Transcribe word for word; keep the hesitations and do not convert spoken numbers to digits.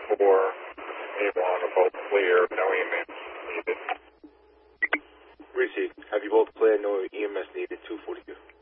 four, A one are both clear, no E M S needed. Received. Have you both clear, no E M S needed, two forty-two.